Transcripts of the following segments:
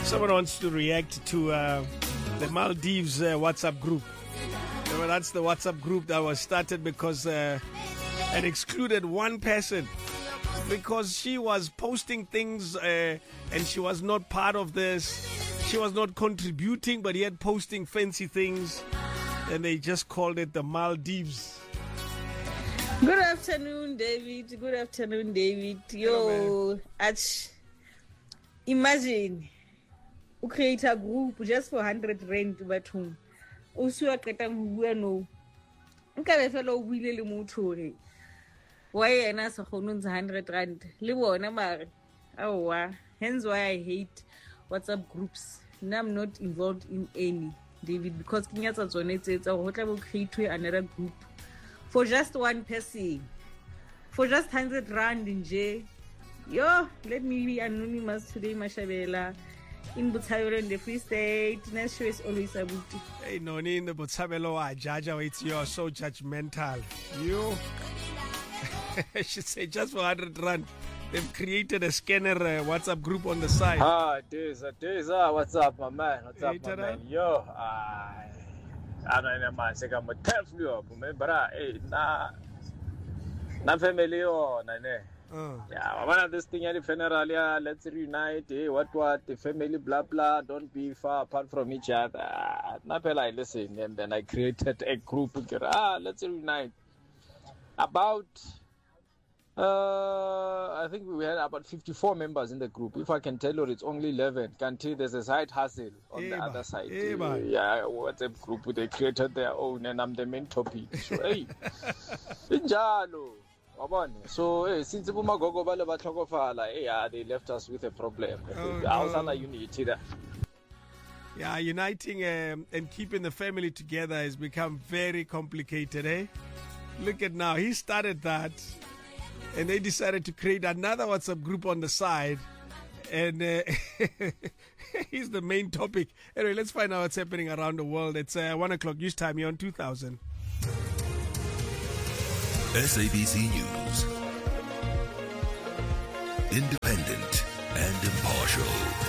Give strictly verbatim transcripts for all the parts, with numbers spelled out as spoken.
Someone wants to react to uh, the Maldives uh, WhatsApp group. Well, that's the WhatsApp group that was started because uh, it excluded one person because she was posting things uh, and she was not part of this. She was not contributing, but yet posting fancy things, and they just called it the Maldives. Good afternoon, David. Good afternoon, David. Yo, Ach, imagine you create a group just for one hundred rand to bathroom. Also, I get a no. Nka fellow wile le motho why ena sa khonong one hundred rand le bona mare awa, hence why I hate WhatsApp groups. Now I'm not involved in any, David, because kinyatsa tsone tsetsa go tla bo create another group for just one person for just one hundred rand nje. Yo, let me be anonymous today, Mashabela. In Botshabelo in the Free State, next show is always a booty. Hey, no, in the Botshabelo, I judge how it's you're so judgmental. You I should say just for one hundred rand. They've created a scanner uh, WhatsApp group on the side. Ah, Deza, Deza, what's up, my man? What's up, my man? Yo, I don't know, man. I'm going to tell you, but hey, na, na family, oh, na ne. Yeah, one of this thing, any funeral, yeah, let's reunite. Hey, what, what, the family, blah, blah, don't be far apart from each other. Na pela, I listen, and then I created a group. Ah, let's reunite. About. Uh, I think we had about fifty-four members in the group. If I can tell you, it's only eleven. Can't tell there's a side hustle on the other side. Uh, yeah, WhatsApp group, they created their own, and I'm the main topic. So, hey, injalo. So, hey, since Bumagogo Bale Batlokofala, hey, yeah, they left us with a problem. Oh, no. Unity there. Yeah, uniting um, and keeping the family together has become very complicated, eh? Look at now, he started that. And they decided to create another WhatsApp group on the side. And uh, he's the main topic. Anyway, let's find out what's happening around the world. It's uh, one o'clock news time here on two thousand. S A B C News. Independent and impartial.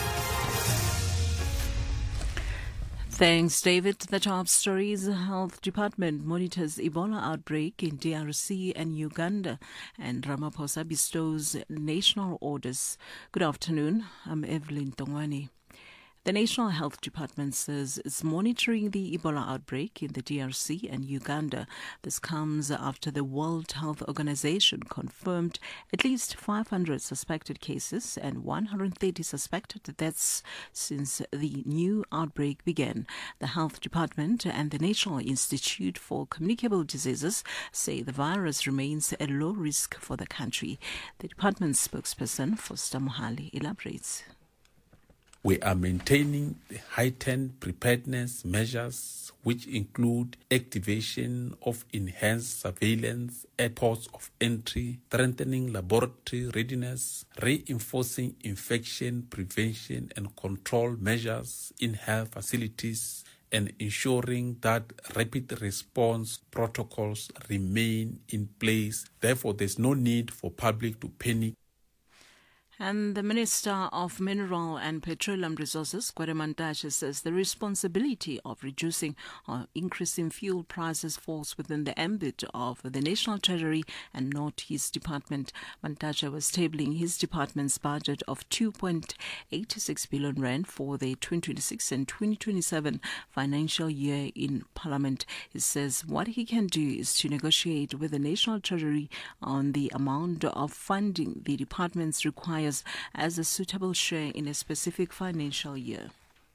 Thanks, David. The top stories. Health Department monitors Ebola outbreak in D R C and Uganda, and Ramaphosa bestows national orders. Good afternoon. I'm Evelyn Tongwani. The National Health Department says it's monitoring the Ebola outbreak in the D R C and Uganda. This comes after the World Health Organization confirmed at least five hundred suspected cases and one hundred thirty suspected deaths since the new outbreak began. The Health Department and the National Institute for Communicable Diseases say the virus remains a low risk for the country. The department's spokesperson, Foster Mohali, elaborates. We are maintaining the heightened preparedness measures, which include activation of enhanced surveillance at ports of entry, strengthening laboratory readiness, reinforcing infection prevention and control measures in health facilities, and ensuring that rapid response protocols remain in place. Therefore, there's no need for public to panic. And the Minister of Mineral and Petroleum Resources, Gwede Mantashe, says the responsibility of reducing or increasing fuel prices falls within the ambit of the National Treasury and not his department. Mantashe was tabling his department's budget of two point eight six billion rand for the twenty twenty-six and twenty twenty-seven financial year in Parliament. He says what he can do is to negotiate with the National Treasury on the amount of funding the departments require as a suitable share in a specific financial year.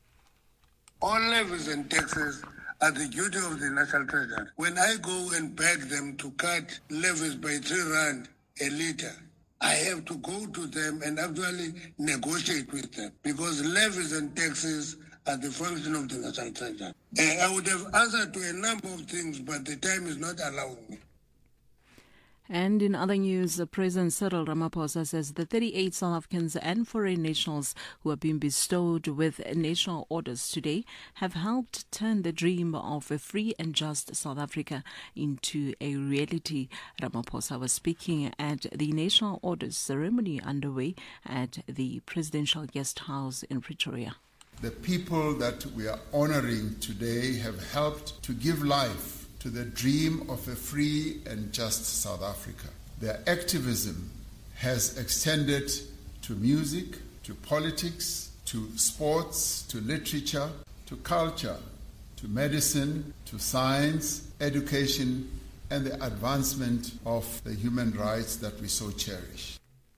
All levies and taxes are the duty of the National Treasury. When I go and beg them to cut levies by three rand a litre, I have to go to them and actually negotiate with them because levies and taxes are the function of the National Treasury. Uh, I would have answered to a number of things, but the time is not allowing me. And in other news, President Cyril Ramaphosa says the thirty-eight South Africans and foreign nationals who have been bestowed with national orders today have helped turn the dream of a free and just South Africa into a reality. Ramaphosa was speaking at the national orders ceremony underway at the Presidential Guest House in Pretoria. The people that we are honoring today have helped to give life to the dream of a free and just South Africa. Their activism has extended to music, to politics, to sports, to literature, to culture, to medicine, to science, education, and the advancement of the human rights that we so cherish.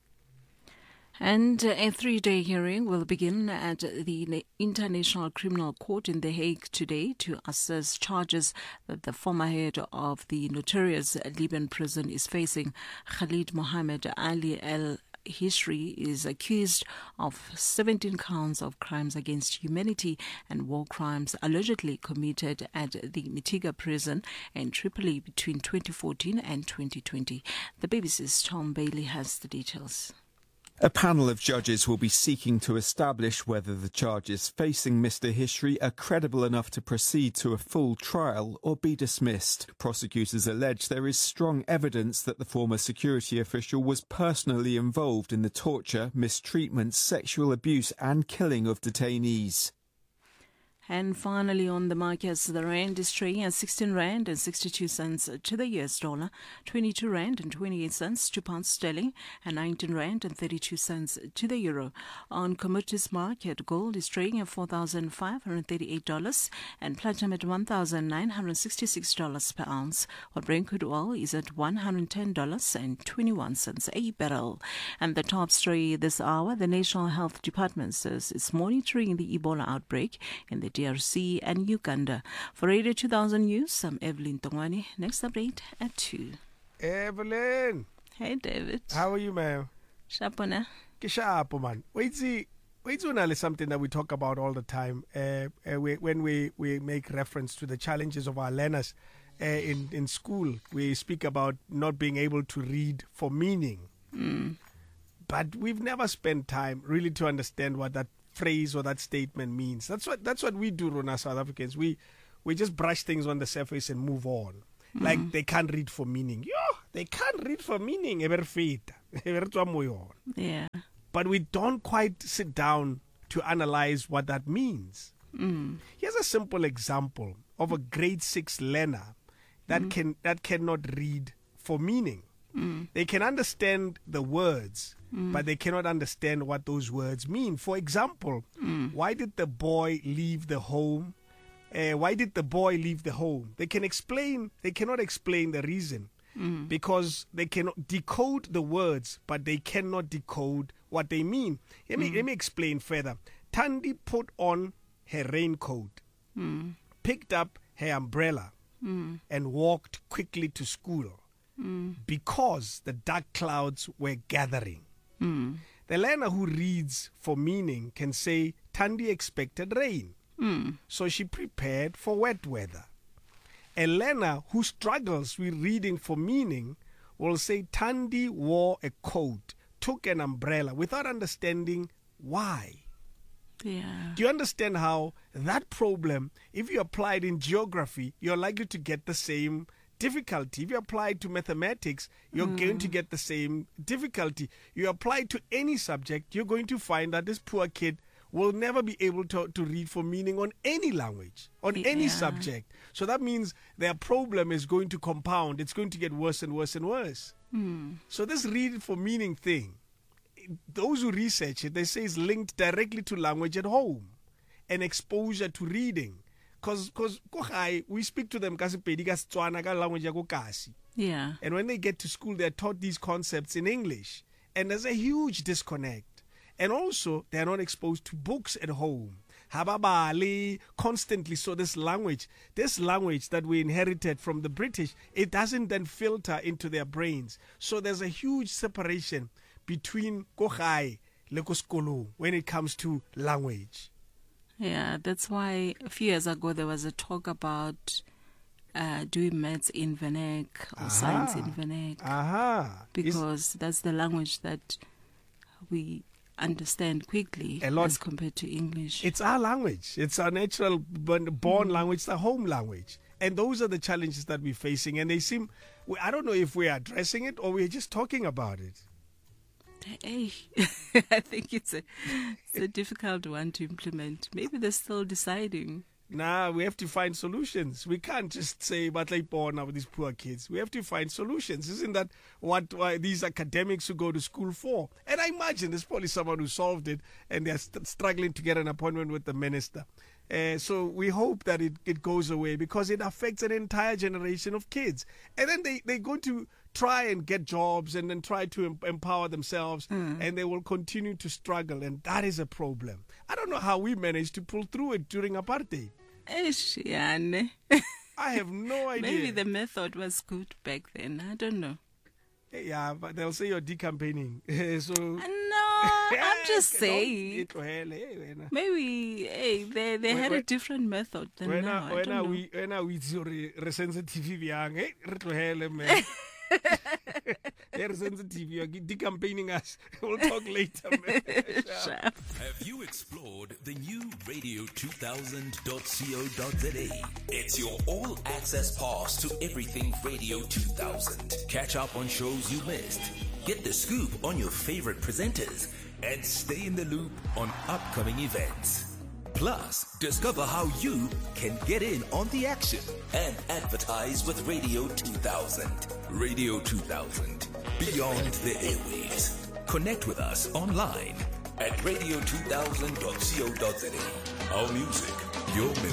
And a three-day hearing will begin at the International Criminal Court in The Hague today to assess charges that the former head of the notorious Libyan prison is facing. Khalid Mohammed Ali El Hishri is accused of seventeen counts of crimes against humanity and war crimes allegedly committed at the Mitiga prison in Tripoli between twenty fourteen and twenty twenty. The B B C's Tom Bailey has the details. A panel of judges will be seeking to establish whether the charges facing Mister Hishri are credible enough to proceed to a full trial or be dismissed. Prosecutors allege there is strong evidence that the former security official was personally involved in the torture, mistreatment, sexual abuse and killing of detainees. And finally on the markets, the rand is trading at sixteen rand and sixty-two cents to the U S dollar, twenty-two rand and twenty-eight cents to pound sterling, and nineteen rand and thirty-two cents to the euro. On commodities market, gold is trading at four thousand five hundred thirty-eight dollars and platinum at one thousand nine hundred sixty-six dollars per ounce, while Brent crude oil is at one hundred ten dollars and twenty-one cents a barrel. And the top story this hour, the National Health Department says it's monitoring the Ebola outbreak in the D R C and Uganda. For Radio two thousand News, I'm Evelyn Tongwani. Next update at two. Evelyn! Hey, David. How are you, ma'am? Shapona. Kishapo, man. Wait, see, wait, is something that we talk about all the time uh, uh, we, when we, we make reference to the challenges of our learners uh, in, in school. We speak about not being able to read for meaning. Mm. But we've never spent time really to understand what that phrase or that statement means. That's what that's what we do, Rona, South Africans. We we just brush things on the surface and move on. Mm. Like they can't read for meaning. Yo, they can't read for meaning. Yeah. But we don't quite sit down to analyze what that means. Mm. Here's a simple example of a grade six learner that mm. can that cannot read for meaning. Mm. They can understand the words, mm. but they cannot understand what those words mean. For example, mm. why did the boy leave the home? Uh, why did the boy leave the home? They can explain, they cannot explain the reason mm. because they cannot decode the words, but they cannot decode what they mean. Let me, mm. let me explain further. Tandi put on her raincoat, mm. picked up her umbrella, mm. and walked quickly to school. Mm. Because the dark clouds were gathering. Mm. The learner who reads for meaning can say, Tandi expected rain, mm. so she prepared for wet weather. A learner who struggles with reading for meaning will say, Tandi wore a coat, took an umbrella, without understanding why. Yeah. Do you understand how that problem, if you apply it in geography, you're likely to get the same difficulty? If you apply it to mathematics, you're mm. going to get the same difficulty. You apply it to any subject, you're going to find that this poor kid will never be able to, to read for meaning on any language, on yeah. any subject. So that means their problem is going to compound. It's going to get worse and worse and worse. Mm. So this read for meaning thing, those who research it, they say it's linked directly to language at home and exposure to reading. Because we speak to them yeah. And when they get to school, they're taught these concepts in English. And there's a huge disconnect. And also, they're not exposed to books at home. Hababali, constantly. So this language, this language that we inherited from the British, it doesn't then filter into their brains. So there's a huge separation between Kohai and Koskolo when it comes to language. Yeah, that's why a few years ago there was a talk about uh, doing maths in Vernac or Aha. science in Vernac. Aha. Because that's the language that we understand quickly A lot- as compared to English. It's our language. It's our natural born born language, the home language. And those are the challenges that we're facing. And they seem, we- I don't know if we're addressing it or we're just talking about it. Hey, I think it's a, it's a difficult one to implement. Maybe they're still deciding. Nah, we have to find solutions. We can't just say, but like born now with these poor kids. We have to find solutions. Isn't that what why these academics who go to school for? And I imagine there's probably someone who solved it and they're st- struggling to get an appointment with the minister. Uh, so we hope that it, it goes away because it affects an entire generation of kids. And then they, they're going to try and get jobs and then try to em- empower themselves Mm. and they will continue to struggle. And that is a problem. I don't know how we managed to pull through it during apartheid. Eish, Yane. I have no idea. Maybe the method was good back then. I don't know. Yeah, but they'll say you're decampaigning. so No, I'm just Don't saying. itlohele, eh, wena. Maybe hey, they, they When- had a when- different method than Wena- now. I wena don't know. we- wena we itse hore re sensitive bjang. Hey, re tlohele, man. Hey, re sensitive, you're decampaigning us. We'll talk later, man. Sharp. Have you explored the new radio two thousand dot co dot za? It's your all-access pass to everything Radio two thousand. Catch up on shows you missed, get the scoop on your favorite presenters, and stay in the loop on upcoming events. Plus, discover how you can get in on the action and advertise with Radio two thousand. Radio two thousand, beyond the airwaves. Connect with us online at radio two thousand dot co dot za. Our music, your